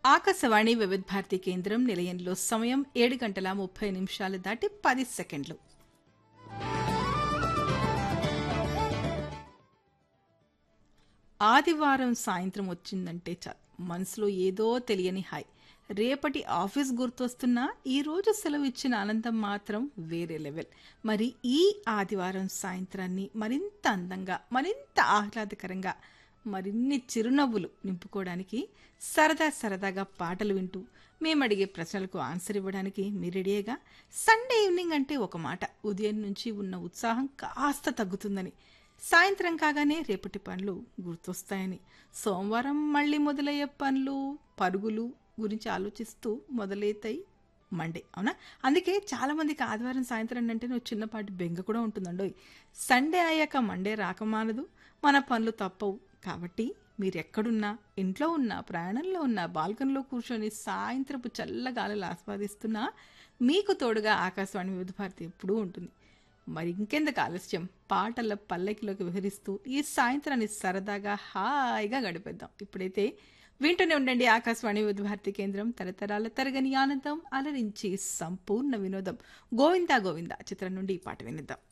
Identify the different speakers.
Speaker 1: ఆకాశవాణి వివిధ భారతి కేంద్రం నిలయంలో సమయం 7:30 దాటి 10 సెకండ్లు. ఆదివారం సాయంత్రం వచ్చిందంటే మనసులో ఏదో తెలియని హాయ్. రేపటి ఆఫీస్ గుర్తొస్తున్నా ఈరోజు సెలవు ఇచ్చిన ఆనందం మాత్రం వేరే లెవెల్. మరి ఈ ఆదివారం సాయంత్రాన్ని మరింత అందంగా, మరింత ఆహ్లాదకరంగా, మరిన్ని చిరునవ్వులు నింపుకోవడానికి సరదాగా పాటలు వింటూ మేమడిగే ప్రశ్నలకు ఆన్సర్ ఇవ్వడానికి మీరు రెడీగా. సండే ఈవినింగ్ అంటే ఒక మాట, ఉదయం నుంచి ఉన్న ఉత్సాహం కాస్త తగ్గుతుందని, సాయంత్రం కాగానే రేపటి పనులు గుర్తొస్తాయని, సోమవారం మళ్ళీ మొదలయ్యే పనులు పరుగులు గురించి ఆలోచిస్తూ మొదలైతాయి మండే. అవునా? అందుకే చాలా మందికి ఆదివారం సాయంత్రం అంటే నువ్వు చిన్నపాటి బెంగ కూడా ఉంటుందండోయ్. సండే అయ్యాక మండే రాకమానదు, మన పనులు తప్పవు. కాబట్టి మీరెక్కడున్నా, ఇంట్లో ఉన్నా, ప్రయాణంలో ఉన్నా, బాల్కనీలో కూర్చొని సాయంత్రపు చల్లగాలులు ఆస్వాదిస్తున్నా మీకు తోడుగా ఆకాశవాణి వివిధ భారతి ఎప్పుడూ ఉంటుంది. మరి ఇంకెందుకు ఆలస్యం, పాటల పల్లకిలోకి విహరిస్తూ ఈ సాయంత్రాన్ని సరదాగా హాయిగా గడిపేద్దాం. ఇప్పుడైతే వింటూనే ఉండండి ఆకాశవాణి వివిధ భారతి కేంద్రం, తరతరాల తరగని ఆనందం, అలరించి సంపూర్ణ వినోదం. గోవిందా గోవిందా చిత్రం నుండి ఈ పాట వినిద్దాం.